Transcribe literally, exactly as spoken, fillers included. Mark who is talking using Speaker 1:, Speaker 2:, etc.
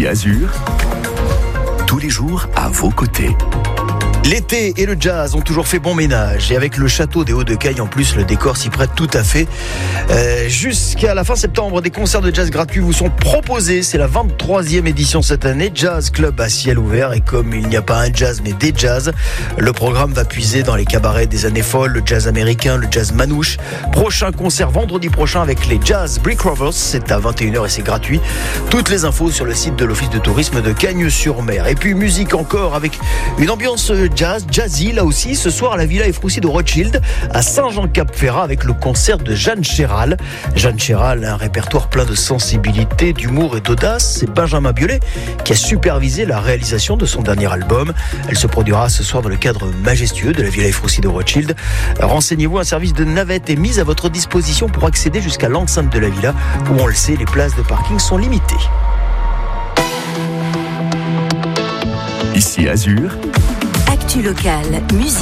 Speaker 1: Ici Azur, tous les jours à vos côtés.
Speaker 2: L'été et le jazz ont toujours fait bon ménage et avec le château des Hauts-de-Caille en plus, le décor s'y prête tout à fait. Euh, jusqu'à la fin septembre, des concerts de jazz gratuits vous sont proposés. C'est la vingt-troisième édition cette année, Jazz Club à ciel ouvert. Et comme il n'y a pas un jazz mais des jazz, le programme va puiser dans les cabarets des années folles, le jazz américain, le jazz manouche. Prochain concert vendredi prochain avec les Jazz Brick Rovers, c'est à vingt et une heures et c'est gratuit. Toutes les infos sur le site de l'Office de tourisme de Cagnes-sur-Mer. Et puis musique encore avec une ambiance jazz, jazzy là aussi, ce soir à la Villa Efroussi de Rothschild à Saint-Jean-Cap-Ferrat avec le concert de Jeanne Chéral. Jeanne Chéral a un répertoire plein de sensibilité, d'humour et d'audace. C'est Benjamin Biolay qui a supervisé la réalisation de son dernier album. Elle se produira ce soir dans le cadre majestueux de la Villa Efroussi de Rothschild. Renseignez-vous, un service de navette est mis à votre disposition pour accéder jusqu'à l'enceinte de la Villa où, on le sait, les places de parking sont limitées.
Speaker 1: Ici Azur,
Speaker 3: Actu locale, musique.